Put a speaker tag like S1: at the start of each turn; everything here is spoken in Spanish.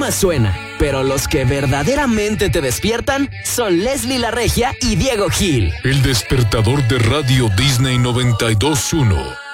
S1: alarma suena, pero los que verdaderamente te despiertan son Leslie La Regia y Diego Gil.
S2: El despertador de Radio Disney 92.1.